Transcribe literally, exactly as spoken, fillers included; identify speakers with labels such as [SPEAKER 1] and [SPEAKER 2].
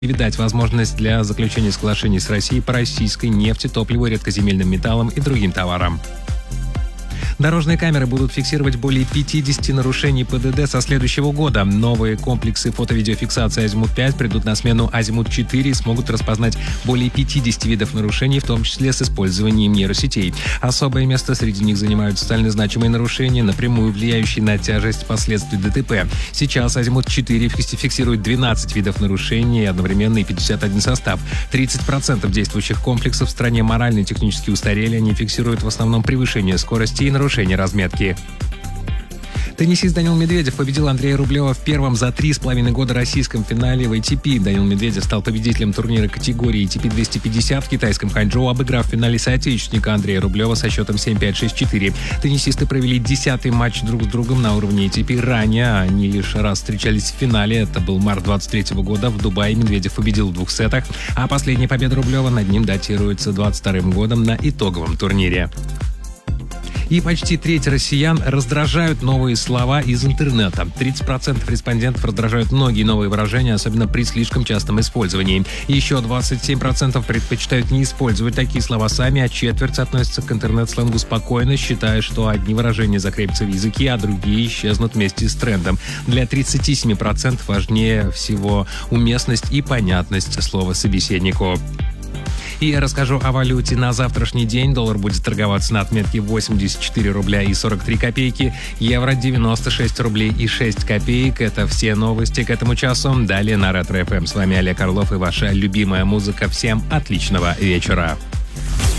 [SPEAKER 1] видать возможность для заключения соглашений с Россией по российской нефти, топливу, редкоземельным металлам и другим товарам. Дорожные камеры будут фиксировать более пятьдесят нарушений ПДД со следующего года. Новые комплексы фото-видеофиксации «Азимут-пять» придут на смену «Азимут-четыре» и смогут распознать более пятьдесят видов нарушений, в том числе с использованием нейросетей. Особое место среди них занимают социально значимые нарушения, напрямую влияющие на тяжесть последствий ДТП. Сейчас «Азимут-четыре» фиксирует двенадцать видов нарушений, одновременно и пятьдесят один состав. тридцать процентов действующих комплексов в стране морально и технически устарели, они фиксируют в основном превышение скорости и нарушение разметки. Теннисист Данил Медведев победил Андрея Рублева в первом за три с половиной года российском финале в эй ти пи. Данил Медведев стал победителем турнира категории эй ти пи двести пятьдесят в китайском Ханчжоу, обыграв в финале соотечественника Андрея Рублева со счетом семь пять шесть четыре. Теннисисты провели десятый матч друг с другом на уровне эй ти пи. Ранее они лишь раз встречались в финале. Это был март двадцать третьего года. В Дубае Медведев победил в двух сетах, а последняя победа Рублева над ним датируется двадцать вторым годом на итоговом турнире. И почти треть россиян раздражают новые слова из интернета. тридцать процентов респондентов раздражают многие новые выражения, особенно при слишком частом использовании. Еще двадцать семь процентов предпочитают не использовать такие слова сами, а четверть относятся к интернет-сленгу спокойно, считая, что одни выражения закрепятся в языке, а другие исчезнут вместе с трендом. Для тридцати семи процентов важнее всего уместность и понятность слова собеседнику. И я расскажу о валюте на завтрашний день. Доллар будет торговаться на отметке восемьдесят четыре рубля и сорок три копейки, евро девяносто шесть рублей и шесть копеек. Это все новости к этому часу. Далее на Ретро эф эм. С вами Олег Орлов и ваша любимая музыка. Всем отличного вечера.